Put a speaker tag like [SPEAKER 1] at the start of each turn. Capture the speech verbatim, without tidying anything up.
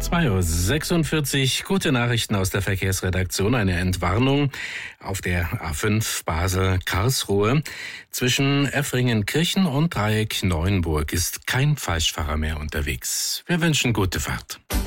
[SPEAKER 1] zwei Uhr sechsundvierzig, gute Nachrichten aus der Verkehrsredaktion. Eine Entwarnung auf der A fünf Basel-Karlsruhe. Zwischen Effringen-Kirchen und Dreieck Neuenburg ist kein Falschfahrer mehr unterwegs. Wir wünschen gute Fahrt.